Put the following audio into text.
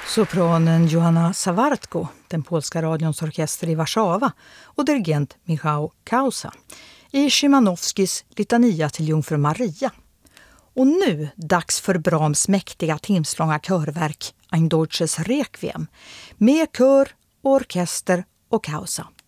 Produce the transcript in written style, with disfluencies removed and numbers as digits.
Sopranen Johanna Sawartko, den polska radions orkester i Warszawa, och dirigent Michał Kausa i Szymanowskis litania till Jungfru Maria. Och nu dags för Brahms mäktiga timslånga körverk Ein deutsches Requiem med kör, orkester och Kausa.